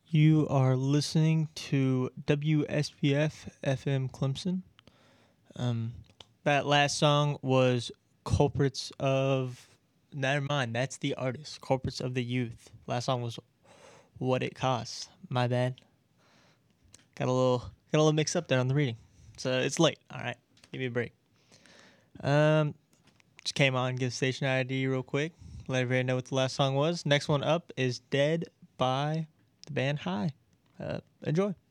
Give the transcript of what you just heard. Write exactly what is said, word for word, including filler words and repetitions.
You are listening to W S P F F M Clemson. Um, that last song was Culprits of. Never mind, that's the artist. Culprits of the Youth. Last song was What It Costs. My bad. Got a little got a little mixed up there on the reading. So it's late. All right, give me a break. Um, just came on, give station I D real quick. Let everybody know what the last song was. Next one up is Dead by the band High. Uh, enjoy.